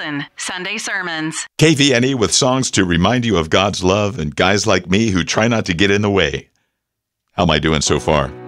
Listen, Sunday sermons. KVNE with songs to remind you of God's love and guys like me who try not to get in the way. How am I doing so far?